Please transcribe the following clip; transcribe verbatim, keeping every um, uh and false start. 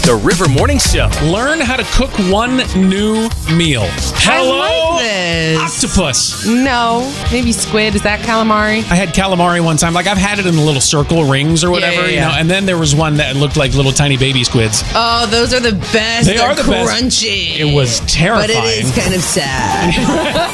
The River Morning Show. Learn how to cook one new meal. Hello, I like this. octopus. No, maybe squid. Is that calamari? I had calamari one time. Like, I've had it in the little circle rings or whatever, yeah, you yeah. know. And then there was one that looked like little tiny baby squids. Oh, those are the best. They They're are the best. crunchy. It was terrifying. But it is kind of sad.